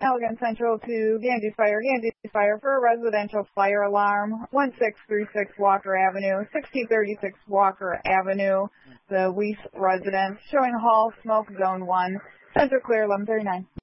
Allegan Central to Ganges Fire for a residential fire alarm, 1636 Walker Avenue, 1636 Walker Avenue, the Weiss residence, showing hall, smoke, zone 1, center clear, 1139.